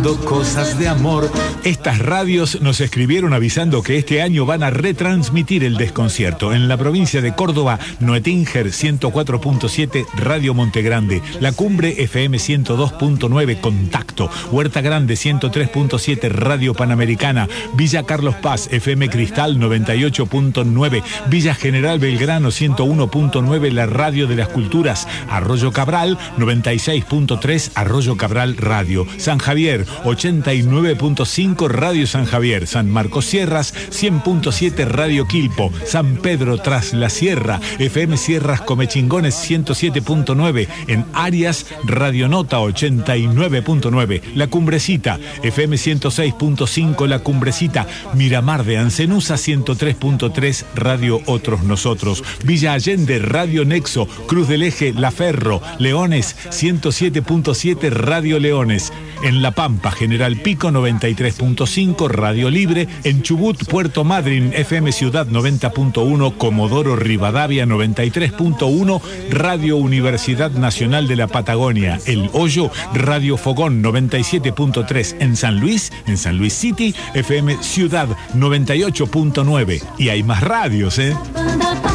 Contando cosas de amor. Estas radios nos escribieron avisando que este año van a retransmitir el desconcierto. En la provincia de Córdoba, Noetinger 104.7, Radio Montegrande. La Cumbre FM 102.9, Contacto. Huerta Grande 103.7, Radio Panamericana. Villa Carlos Paz, FM Cristal 98.9. Villa General Belgrano 101.9, la Radio de las Culturas. Arroyo Cabral 96.3, Arroyo Cabral Radio. San Javier 89.5, Radio San Javier. San Marcos Sierras 100.7, Radio Quilpo. San Pedro Tras la Sierra, FM Sierras Comechingones 107.9. En Arias, Radio Nota 89.9. La Cumbrecita, FM 106.5, La Cumbrecita. Miramar de Ancenusa 103.3, Radio Otros Nosotros. Villa Allende, Radio Nexo. Cruz del Eje, La Ferro. Leones 107.7, Radio Leones. En La Pampa, General Pico 93.5, Radio Libre. En Chubut, Puerto Madryn, FM Ciudad 90.1, Comodoro Rivadavia 93.1, Radio Universidad Nacional de la Patagonia. El Hoyo, Radio Fogón 97.3. En San Luis City, FM Ciudad 98.9. Y hay más radios, ¿eh?